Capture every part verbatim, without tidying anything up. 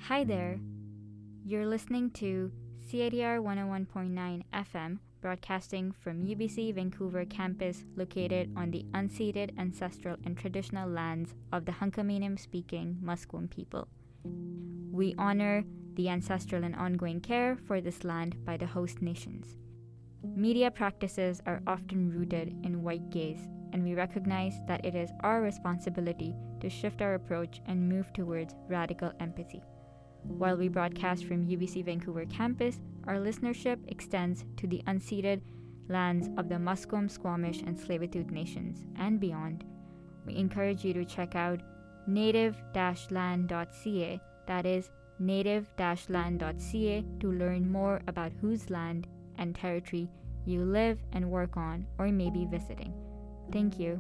Hi there. You're listening to C I T R one oh one point nine F M, broadcasting from U B C Vancouver campus located on the unceded ancestral and traditional lands of the Hunkaminam-speaking Musqueam people. We honor the ancestral and ongoing care for this land by the host nations. Media practices are often rooted in white gaze, and we recognize that it is our responsibility to shift our approach and move towards radical empathy. While we broadcast from U B C Vancouver campus, our listenership extends to the unceded lands of the Musqueam, Squamish, and Tsleil-Waututh nations and beyond. We encourage you to check out native dash land dot c a, that is native dash land dot c a, to learn more about whose land and territory you live and work on or may be visiting. Thank you.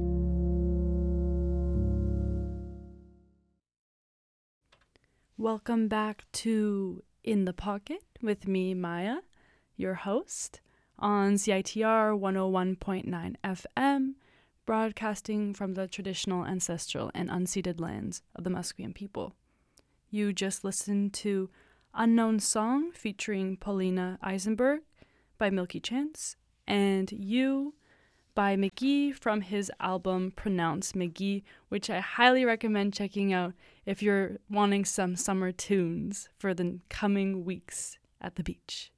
Welcome back to In the Pocket with me, Maya, your host, on C I T R one oh one point nine F M, broadcasting from the traditional, ancestral, and unceded lands of the Musqueam people. You just listened to Unknown Song featuring Paulina Eisenberg by Milky Chance, and You by McGee from his album Pronounce McGee, which I highly recommend checking out if you're wanting some summer tunes for the coming weeks at the beach.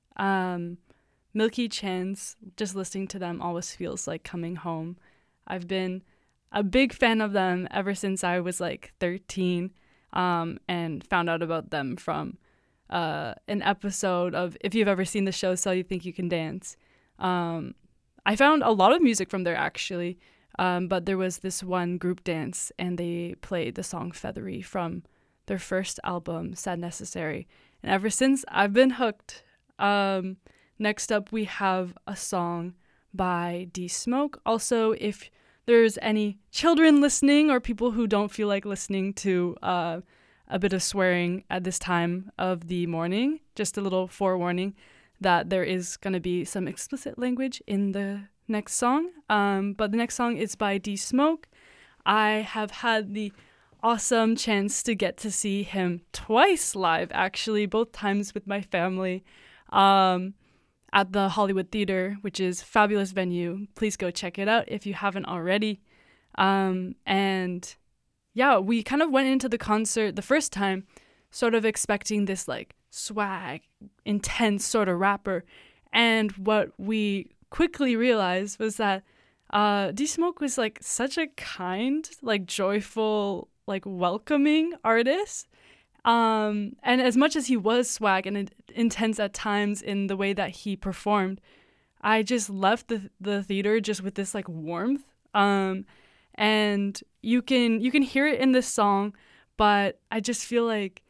Um, Milky Chance, just listening to them always feels like coming home. I've been a big fan of them ever since I was like thirteen, um, and found out about them from uh, an episode of, if you've ever seen the show So You Think You Can Dance. Um, I found a lot of music from there actually, um, but there was this one group dance and they played the song Feathery from their first album, Sad Necessary. And ever since, I've been hooked. Um, next up, we have a song by D Smoke. Also, if there's any children listening or people who don't feel like listening to uh, a bit of swearing at this time of the morning, just a little forewarning that there is going to be some explicit language in the next song. Um, but the next song is by D Smoke. I have had the awesome chance to get to see him twice live, actually, both times with my family, um, at the Hollywood Theater, which is a fabulous venue. Please go check it out if you haven't already. Um, and yeah, we kind of went into the concert the first time sort of expecting this like swag, intense sort of rapper. And what we quickly realized was that uh, D Smoke was like such a kind, like joyful, like welcoming artist. Um, and as much as he was swag and in- intense at times in the way that he performed, I just left the the theater just with this like warmth. Um, and you can you can hear it in this song, but I just feel like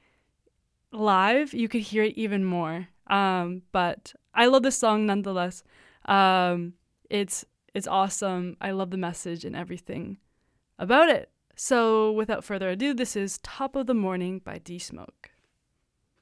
live you could hear it even more. Um, but I love this song nonetheless. Um, it's it's awesome. I love the message and everything about it. So without further ado, this is Top of the Morning by D Smoke.